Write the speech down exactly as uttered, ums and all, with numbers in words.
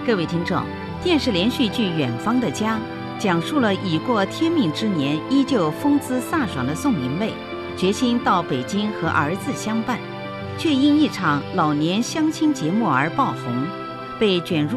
各位听众，电视连续剧《远方的家》讲述了已过天命之年依旧风姿飒爽的宋明卫，决心到北京和儿子相伴，却因一场老年相亲节目而爆红，被卷入